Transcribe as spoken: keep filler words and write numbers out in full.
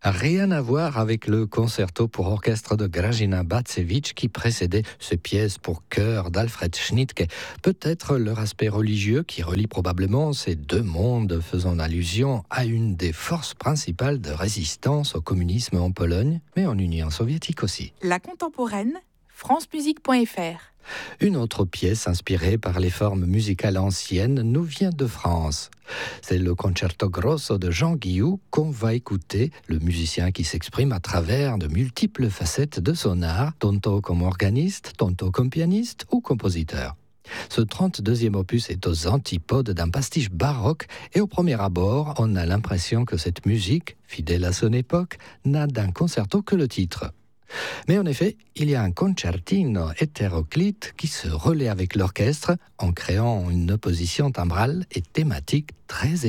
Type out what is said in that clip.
Rien à voir avec le concerto pour orchestre de Grażyna Bacewicz qui précédait ces pièces pour chœur d'Alfred Schnittke. Peut-être leur aspect religieux qui relie probablement ces deux mondes, faisant allusion à une des forces principales de résistance au communisme en Pologne, mais en Union soviétique aussi. La contemporaine, francemusique point f r. Une autre pièce inspirée par les formes musicales anciennes nous vient de France. C'est le Concerto Grosso de Jean Guillou qu'on va écouter, le musicien qui s'exprime à travers de multiples facettes de son art, tantôt comme organiste, tantôt comme pianiste ou compositeur. Ce trente-deuxième opus est aux antipodes d'un pastiche baroque et au premier abord, on a l'impression que cette musique, fidèle à son époque, n'a d'un concerto que le titre. Mais en effet, il y a un concertino hétéroclite qui se relaie avec l'orchestre en créant une opposition timbrale et thématique très